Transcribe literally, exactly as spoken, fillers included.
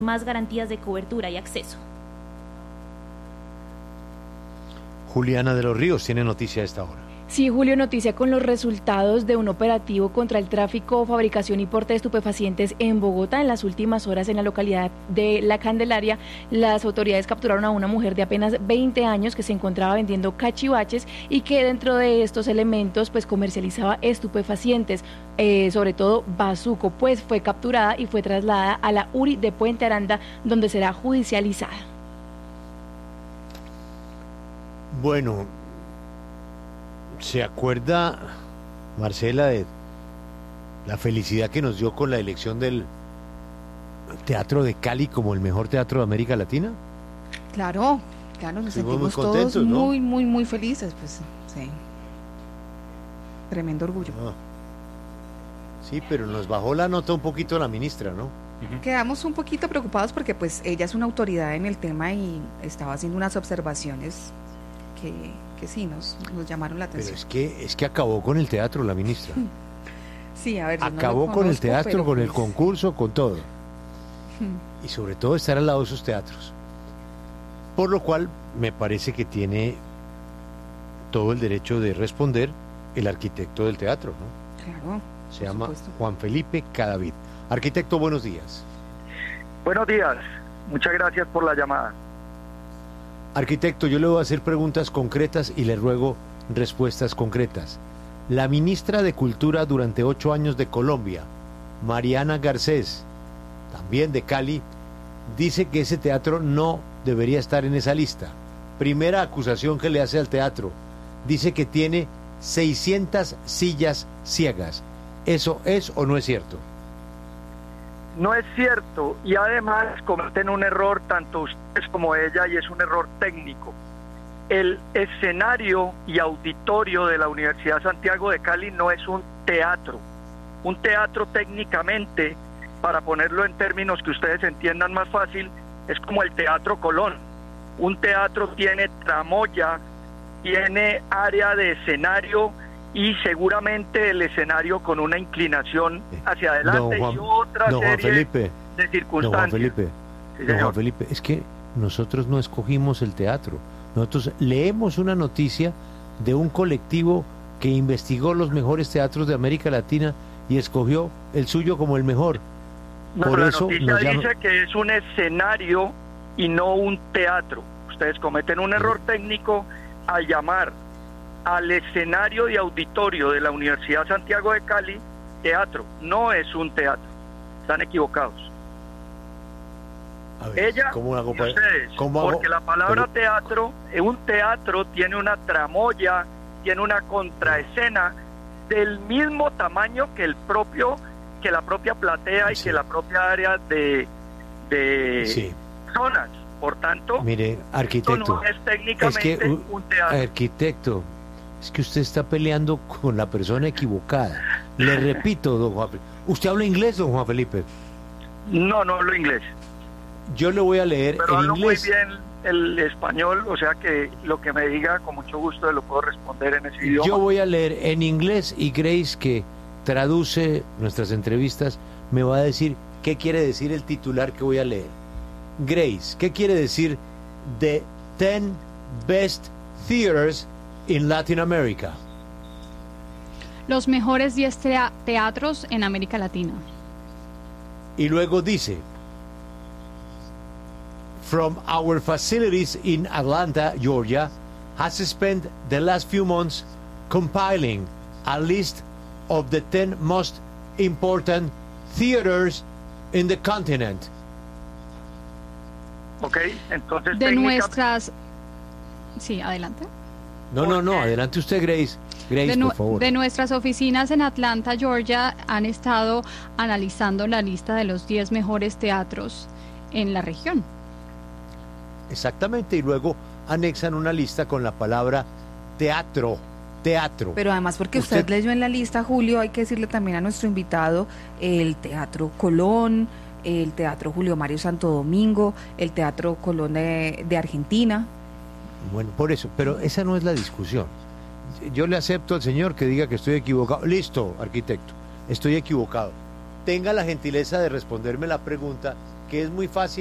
más garantías de cobertura y acceso. Juliana de los Ríos tiene noticia a esta hora. Sí, Julio, noticia con los resultados de un operativo contra el tráfico, fabricación y porte de estupefacientes en Bogotá. En las últimas horas, en la localidad de La Candelaria, las autoridades capturaron a una mujer de apenas veinte años que se encontraba vendiendo cachivaches y que dentro de estos elementos pues comercializaba estupefacientes, eh, sobre todo bazuco. Pues fue capturada y fue trasladada a la U R I de Puente Aranda, donde será judicializada. Bueno, ¿se acuerda, Marcela, de la felicidad que nos dio con la elección del Teatro de Cali como el mejor teatro de América Latina? Claro, claro, nos Estuvimos sentimos muy contentos, todos ¿no? muy, muy, muy felices, pues, sí. Tremendo orgullo. Ah. Sí, pero nos bajó la nota un poquito la ministra, ¿no? Uh-huh. Quedamos un poquito preocupados porque, pues, ella es una autoridad en el tema y estaba haciendo unas observaciones que... que sí, nos, nos llamaron la atención. Pero es que, es que acabó con el teatro la ministra. Sí, a ver, yo acabó no con conozco, el teatro, con pues... el concurso, con todo. Y sobre todo estar al lado de esos teatros. Por lo cual me parece que tiene todo el derecho de responder el arquitecto del teatro, ¿no? Claro. Se llama supuesto. Juan Felipe Cadavid. Arquitecto, buenos días. Buenos días, muchas gracias por la llamada. Arquitecto, yo le voy a hacer preguntas concretas y le ruego respuestas concretas. La ministra de Cultura durante ocho años de Colombia, Mariana Garcés, también de Cali, dice que ese teatro no debería estar en esa lista. Primera acusación que le hace al teatro. Dice que tiene seiscientas sillas ciegas. ¿Eso es o no es cierto? No es cierto, y además cometen un error tanto ustedes como ella, y es un error técnico. El escenario y auditorio de la Universidad Santiago de Cali no es un teatro. Un teatro técnicamente, para ponerlo en términos que ustedes entiendan más fácil, es como el Teatro Colón. Un teatro tiene tramoya, tiene área de escenario y seguramente el escenario con una inclinación hacia adelante Juan, y otra don Juan serie Felipe, de circunstancias. Don Juan Felipe, Sí, don Juan Felipe, es que nosotros no escogimos el teatro. Nosotros leemos una noticia de un colectivo que investigó los mejores teatros de América Latina y escogió el suyo como el mejor. No, Por la eso noticia nos dice llama... que es un escenario y no un teatro. Ustedes cometen un error técnico al llamar al escenario y auditorio de la Universidad Santiago de Cali teatro. No es un teatro. Están equivocados. A ver, Ella ¿cómo hago y para... ustedes, ¿cómo hago? porque la palabra Pero... teatro, eh, un teatro tiene una tramoya, tiene una contraescena del mismo tamaño que el propio, que la propia platea y Sí. que la propia área de, de Sí. zonas. Por tanto, Mire, arquitecto, esto no es técnicamente es que, uh, un teatro. arquitecto, es que usted está peleando con la persona equivocada. Le repito, don Juan Felipe. ¿Usted habla inglés, don Juan Felipe? No, no hablo inglés. Yo le voy a leer Pero en hablo inglés. muy bien el español, o sea que lo que me diga con mucho gusto lo puedo responder en ese idioma. Yo voy a leer en inglés y Grace, que traduce nuestras entrevistas, me va a decir qué quiere decir el titular que voy a leer. Grace, ¿qué quiere decir The ten Best Theaters in Latin America? Los mejores diez tea- teatros en América Latina. Y luego dice, From our facilities in Atlanta, Georgia, has spent the last few months compiling a list of the ten most important theaters in the continent. Ok, entonces De técnica- nuestras... Sí, adelante. No, no, no, Porque- adelante usted, Grace. Grace, De, nu- por favor. de nuestras oficinas en Atlanta, Georgia, han estado analizando la lista de los diez mejores teatros en la región. Exactamente, y luego anexan una lista con la palabra teatro, teatro. Pero además porque usted, Usted- leyó en la lista, Julio, hay que decirle también a nuestro invitado el Teatro Colón, el Teatro Julio Mario Santo Domingo, el Teatro Colón de, de Argentina. Bueno, por eso, pero esa no es la discusión. Yo le acepto al señor que diga que estoy equivocado. Listo, arquitecto, estoy equivocado. Tenga la gentileza de responderme la pregunta que es muy fácil